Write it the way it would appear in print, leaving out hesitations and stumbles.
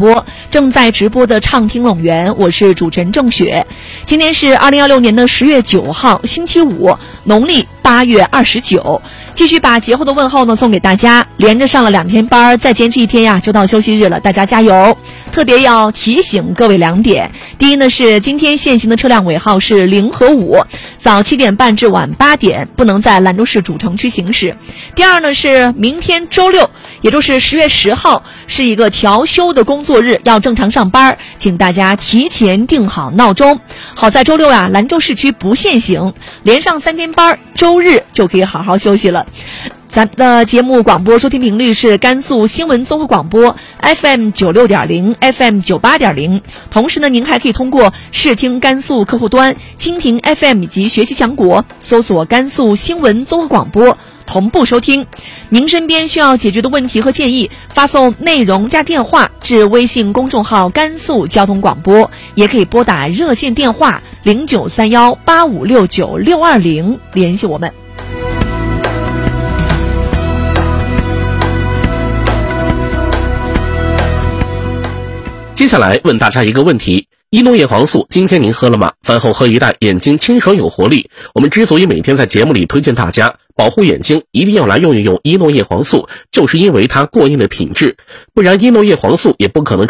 播，正在直播的畅听拢园，我是主持人郑雪。今天是2016年的10月9号，星期五，农历8月29。继续把节后的问候呢送给大家，连着上了2天班，再坚持1天呀就到休息日了，大家加油！特别要提醒各位2点，第一呢是今天限行的车辆尾号是0和5，早7点半至晚8点不能在兰州市主城区行驶。第二呢是明天周六，也就是10月10号是一个调休的工作日，要正常上班，请大家提前定好闹钟。好在周六啊，兰州市区不限行，连上3天班，周日就可以好好休息了。咱们的节目广播收听频率是甘肃新闻综合广播 FM 96.0 FM 98.0，同时呢您还可以通过视听甘肃客户端、蜻蜓 FM 以及学习强国搜索甘肃新闻综合广播同步收听。您身边需要解决的问题和建议，发送内容加电话至微信公众号甘肃交通广播，也可以拨打热线电话09318569-620联系我们。 接下来问大家一个问题，伊诺叶黄素今天您喝了吗？饭后喝一袋，眼睛清爽有活力。我们之所以每天在节目里推荐大家保护眼睛，一定要来用一用伊诺叶黄素，就是因为它过硬的品质，不然伊诺叶黄素也不可能